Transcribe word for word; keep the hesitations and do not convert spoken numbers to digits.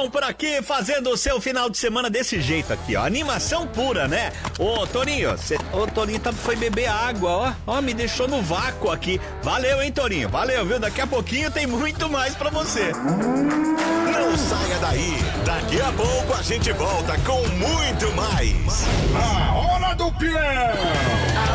Chão por aqui, fazendo o seu final de semana desse jeito aqui, ó. Animação pura, né? Ô, Torinho, cê... ô, Torinho tá... foi beber água, ó. Ó, me deixou no vácuo aqui. Valeu, hein, Torinho? Valeu, viu? Daqui a pouquinho tem muito mais pra você. Não saia daí. Daqui a pouco a gente volta com muito mais. A hora do peão.